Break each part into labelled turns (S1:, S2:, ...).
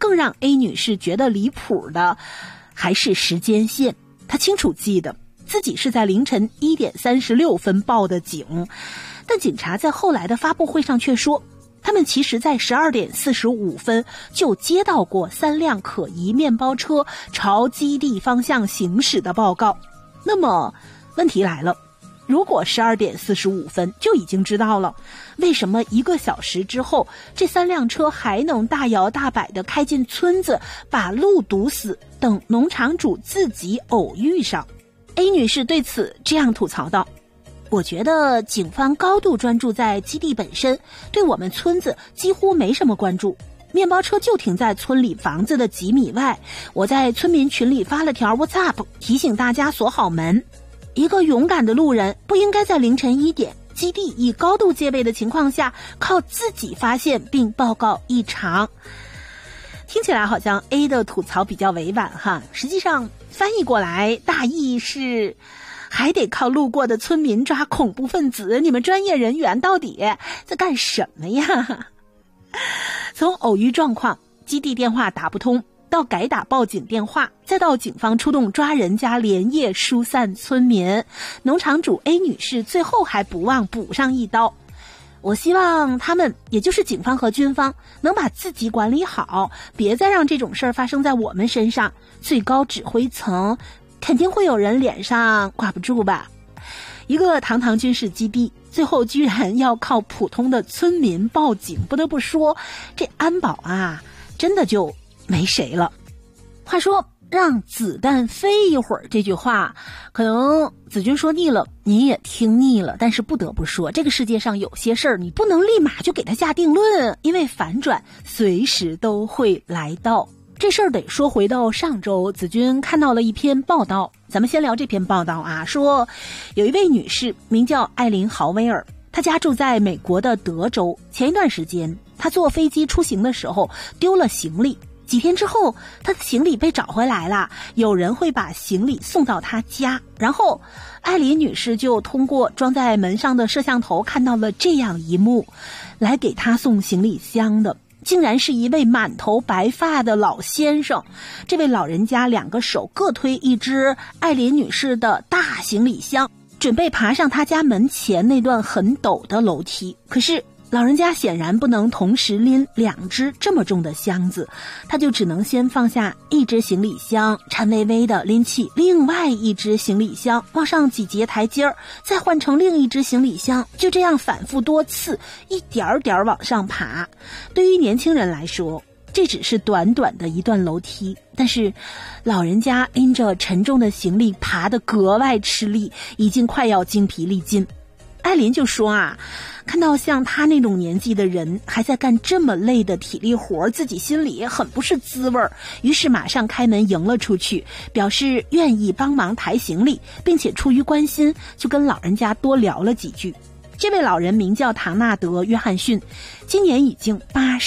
S1: 更让 A 女士觉得离谱的还是时间线。她清楚记得自己是在凌晨1点36分报的警，但警察在后来的发布会上却说，他们其实在12点45分就接到过3辆可疑面包车朝基地方向行驶的报告。那么问题来了，如果12点45分就已经知道了，为什么1个小时之后这3辆车还能大摇大摆地开进村子，把路堵死，等农场主自己偶遇上？ A 女士对此这样吐槽道，我觉得警方高度专注在基地本身，对我们村子几乎没什么关注。面包车就停在村里房子的几米外，我在村民群里发了条 WhatsApp 提醒大家锁好门。一个勇敢的路人不应该在凌晨1点，基地以高度戒备的情况下，靠自己发现并报告异常。听起来好像 A 的吐槽比较委婉哈，实际上翻译过来大意是，还得靠路过的村民抓恐怖分子，你们专业人员到底在干什么呀？从偶遇状况、基地电话打不通，到改打报警电话，再到警方出动抓人家连夜疏散村民，农场主 A 女士最后还不忘补上一刀。我希望他们，也就是警方和军方，能把自己管理好，别再让这种事儿发生在我们身上。最高指挥层肯定会有人脸上挂不住吧。一个堂堂军事基地，最后居然要靠普通的村民报警，不得不说这安保啊真的就没谁了。话说让子弹飞一会儿这句话，可能子君说腻了，您也听腻了，但是不得不说，这个世界上有些事儿你不能立马就给它下定论，因为反转随时都会来到。这事儿得说回到上周，子君看到了一篇报道，咱们先聊这篇报道啊，说有一位女士名叫艾琳·豪威尔，她家住在美国的德州。前一段时间她坐飞机出行的时候丢了行李，几天之后她的行李被找回来了，有人会把行李送到她家，然后艾琳女士就通过装在门上的摄像头看到了这样一幕，来给她送行李箱的竟然是一位满头白发的老先生。这位老人家2个手各推一只艾琳女士的大行李箱，准备爬上他家门前那段很陡的楼梯。可是老人家显然不能同时拎2只这么重的箱子，他就只能先放下一只行李箱，颤巍巍地拎起另外一只行李箱，往上几节台阶儿，再换成另一只行李箱，就这样反复多次，一点点往上爬。对于年轻人来说，这只是短短的一段楼梯，但是老人家拎着沉重的行李爬得格外吃力，已经快要精疲力尽。艾琳就说啊，看到像他那种年纪的人还在干这么累的体力活，自己心里很不是滋味，于是马上开门迎了出去，表示愿意帮忙抬行李，并且出于关心就跟老人家多聊了几句。这位老人名叫唐纳德·约翰逊，今年已经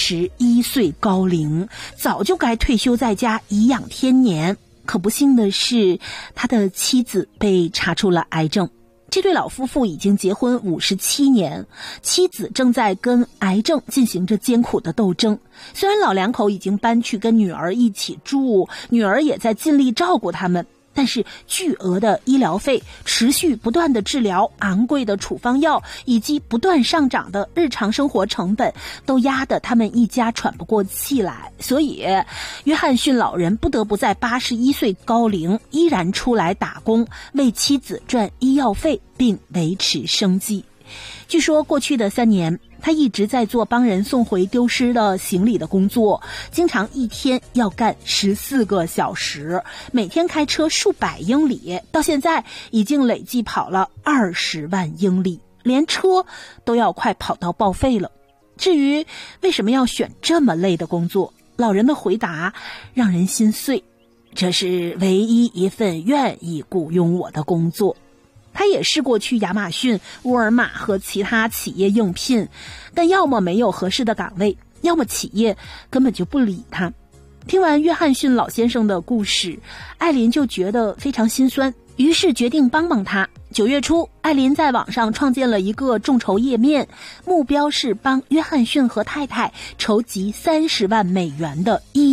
S1: 81岁高龄，早就该退休在家颐养天年。可不幸的是，他的妻子被查出了癌症。这对老夫妇已经结婚57年，妻子正在跟癌症进行着艰苦的斗争。虽然老两口已经搬去跟女儿一起住，女儿也在尽力照顾他们，但是巨额的医疗费、持续不断的治疗、昂贵的处方药以及不断上涨的日常生活成本，都压得他们一家喘不过气来。所以约翰逊老人不得不在81岁高龄依然出来打工，为妻子赚医药费并维持生计。据说过去的3年，他一直在做帮人送回丢失的行李的工作，经常一天要干14个小时，每天开车数百英里，到现在已经累计跑了20万英里，连车都要快跑到报废了。至于为什么要选这么累的工作，老人的回答让人心碎，这是唯一一份愿意雇佣我的工作。他也试过去亚马逊、沃尔玛和其他企业应聘，但要么没有合适的岗位，要么企业根本就不理他。听完约翰逊老先生的故事，艾琳就觉得非常心酸，于是决定帮帮他。9月初，艾琳在网上创建了一个众筹页面，目标是帮约翰逊和太太筹集30万美元的